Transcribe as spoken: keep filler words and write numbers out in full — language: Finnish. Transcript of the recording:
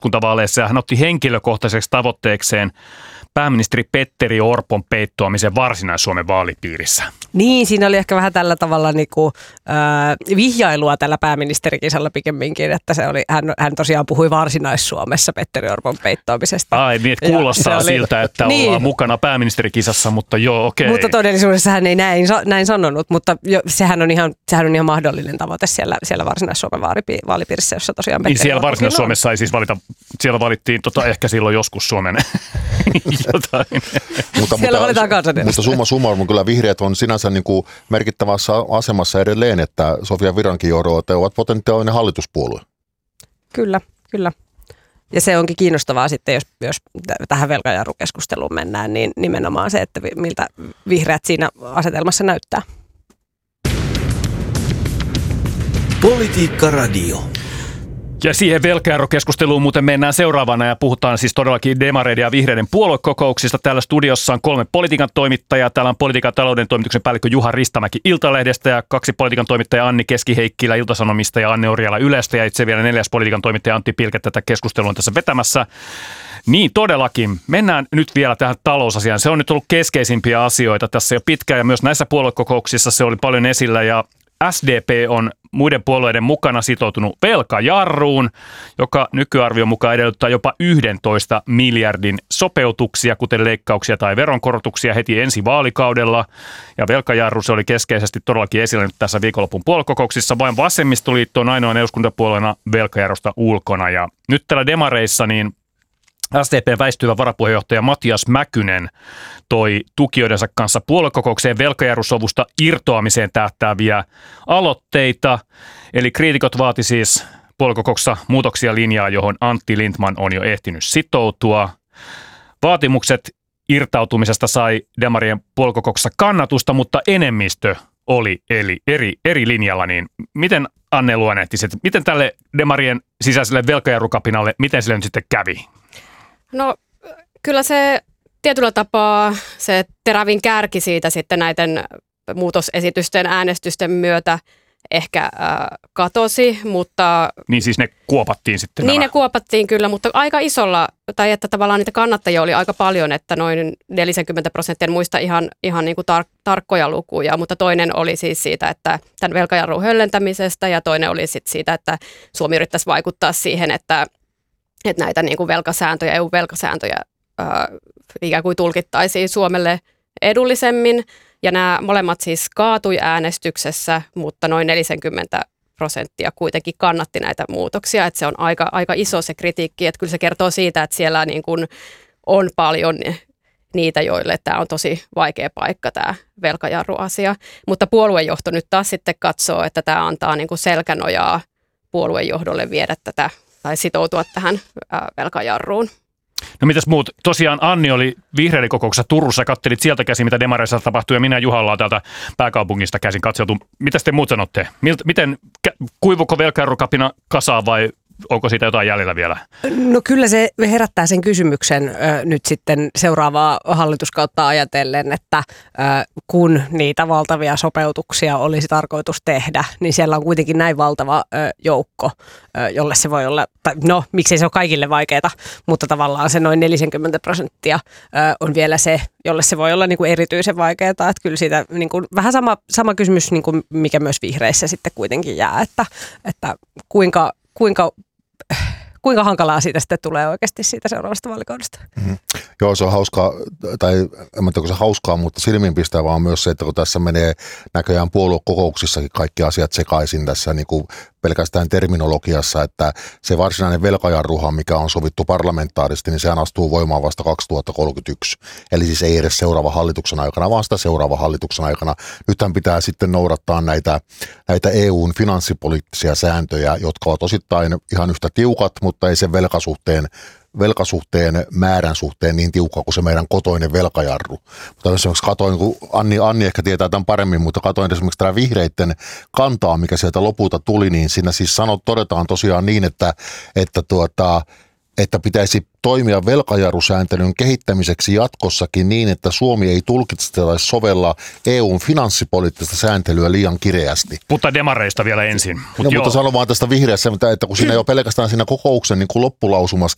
eduskuntavaaleissa ja hän otti henkilökohtaiseksi tavoitteekseen pääministeri Petteri Orpon peittoamisen Varsinais-Suomen vaalipiirissä. Niin, siinä oli ehkä vähän tällä tavalla niin kuin, äh, vihjailua tällä pääministerikisalla pikemminkin, että se oli, hän, hän tosiaan puhui Varsinais-Suomessa Petteri Orpon peittoamisesta. Ai niin, että kuulostaa oli, siltä, että niin. ollaan mukana pääministerikisassa, mutta joo, okei. Mutta todellisuudessa hän ei näin, näin sanonut, mutta jo, sehän, on ihan, sehän on ihan mahdollinen tavoite siellä, siellä Varsinais-Suomen vaalipiirissä, jossa tosiaan Petteri niin siellä Varsinais-Suomessa ei siis valita, siellä valittiin tota, ehkä silloin joskus Suomen jotain. mutta, siellä valitaan mutta, mutta summa summarum, kyllä vihreät on sinänsä niin kuin merkittävässä asemassa edelleen, että Sofia Virrankin johdolla te ovat potentiaalinen hallituspuolue. Kyllä, kyllä. Ja se onkin kiinnostavaa sitten, jos, jos tähän velkajarrukeskusteluun mennään, niin nimenomaan se, että miltä vihreät siinä asetelmassa näyttää. Politiikka Radio. Ja siihen velkajarrukeskusteluun muuten mennään seuraavana ja puhutaan siis todellakin demareiden ja vihreiden puoluekokouksista. Täällä studiossa on kolme politiikan toimittajaa. Täällä on politiikan talouden toimituksen päällikkö Juha Ristamäki Iltalehdestä ja kaksi politiikan toimittajaa Anni Keski-Heikkilä Ilta-Sanomista ja Anne Orjala Ylestä ja itse vielä neljäs politiikan toimittaja Antti Pilke tätä keskustelua tässä vetämässä. Niin todellakin. Mennään nyt vielä tähän talousasiaan. Se on nyt ollut keskeisimpiä asioita tässä jo pitkään ja myös näissä puoluekokouksissa se oli paljon esillä ja S D P on muiden puolueiden mukana sitoutunut velkajarruun, joka nykyarvion mukaan edellyttää jopa yksitoista miljardin sopeutuksia, kuten leikkauksia tai veronkorotuksia heti ensi vaalikaudella. Ja velkajarru se oli keskeisesti todellakin esillä nyt tässä viikonlopun puoluekokouksissa. Vain Vasemmistoliitto on ainoan eduskuntapuolueena velkajarrusta ulkona. Ja nyt täällä demareissa niin S D P:n väistyvä varapuheenjohtaja Matias Mäkynen toi tukijoidensa kanssa puoluekokoukseen velkajarrusovusta irtoamiseen tähtääviä aloitteita. Eli kriitikot vaati siis puoluekokouksessa muutoksia linjaa, johon Antti Lindtman on jo ehtinyt sitoutua. Vaatimukset irtautumisesta sai demarien puoluekokouksessa kannatusta, mutta enemmistö oli eli eri, eri linjalla. Niin miten Anne luonnehtisit, miten tälle demarien sisäiselle velkajarrukapinalle, miten sille nyt sitten kävi? No kyllä se tietyllä tapaa se terävin kärki siitä sitten näiden muutosesitysten äänestysten myötä ehkä äh, katosi, mutta... Niin siis ne kuopattiin sitten Niin nämä. ne kuopattiin kyllä, mutta aika isolla, tai että tavallaan niitä kannattajia oli aika paljon, että noin neljäkymmentä prosenttia, en muista ihan, ihan niin kuin tar- tarkkoja lukuja, mutta toinen oli siis siitä, että tämän velkajarrun höllentämisestä ja toinen oli sitten siitä, että Suomi yrittäisi vaikuttaa siihen, että että näitä niin kuin velkasääntöjä, E U-velkasääntöjä ää, ikään kuin tulkittaisiin Suomelle edullisemmin. Ja nämä molemmat siis kaatui äänestyksessä, mutta noin neljäkymmentä prosenttia kuitenkin kannatti näitä muutoksia. Että se on aika, aika iso se kritiikki, että kyllä se kertoo siitä, että siellä niin kuin on paljon niitä, joille tämä on tosi vaikea paikka, tämä velkajarruasia. Mutta puoluejohto nyt taas sitten katsoo, että tämä antaa niin kuin selkänojaa puoluejohdolle viedä tätä tai sitoutua tähän ää, velkajarruun. No mitäs muut? Tosiaan Anni oli vihreiden kokouksessa Turussa, katselit sieltä käsin, mitä demareissa tapahtui, ja minä Juha ollaan täältä pääkaupungista käsin katseltu. Mitäs te muut sanotte? Miten, kuivuko velkajarrukapina kasaan vai onko siitä jotain jäljellä vielä? No kyllä se herättää sen kysymyksen ö, nyt sitten seuraavaa hallituskautta ajatellen, että ö, kun niitä valtavia sopeutuksia olisi tarkoitus tehdä, niin siellä on kuitenkin näin valtava ö, joukko, ö, jolle se voi olla, tai no miksei se ole kaikille vaikeaa, mutta tavallaan se noin neljäkymmentä prosenttia ö, on vielä se, jolle se voi olla niin kuin erityisen vaikeaa, että kyllä siitä niin kuin, vähän sama, sama kysymys, niin kuin mikä myös vihreissä sitten kuitenkin jää, että, että kuinka, kuinka Kuinka hankalaa siitä sitten tulee oikeasti siitä seuraavasta vaalikaudesta? Mm-hmm. Joo, se on hauskaa, tai en tiedä, onko se hauskaa, mutta silmiinpistävää on myös se, että kun tässä menee näköjään puoluekokouksissakin kaikki asiat sekaisin tässä niin kuin pelkästään terminologiassa, että se varsinainen velkajarruhan, mikä on sovittu parlamentaarisesti, niin sehän astuu voimaan vasta kaksituhattakolmekymmentäyksi. Eli siis ei edes seuraava hallituksen aikana, vaan sitä seuraava hallituksen aikana. Nythän pitää sitten noudattaa näitä, näitä E U:n finanssipoliittisia sääntöjä, jotka ovat osittain ihan yhtä tiukat, mutta ei sen velkasuhteen velkasuhteen määrän suhteen niin tiukka kuin se meidän kotoinen velkajarru. Mutta esimerkiksi katoin, kun Anni, Anni ehkä tietää tämän paremmin, mutta katoin esimerkiksi tämä vihreiden kantaa, mikä sieltä lopulta tuli, niin siinä siis sanot, todetaan tosiaan niin, että, että, tuota, että pitäisi toimia velkajarrusääntelyn kehittämiseksi jatkossakin niin, että Suomi ei tulkitse tai sovella E U:n finanssipoliittista sääntelyä liian kireästi. Mutta demareista vielä ensin. Mut no, mutta sanon vaan tästä vihreässä, että kun siinä jo pelkästään siinä kokouksen niin kuin loppulausumassa